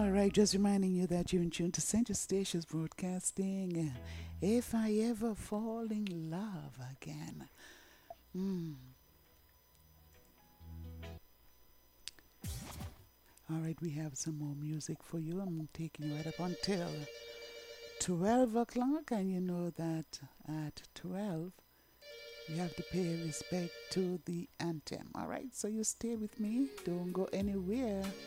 All right, just reminding you that you're in tune to Central Stations Broadcasting. If I ever fall in love again. Mm. All right, we have some more music for you. I'm taking you right up until 12 o'clock, and you know that at 12, we have to pay respect to the anthem. All right, so you stay with me. Don't go anywhere.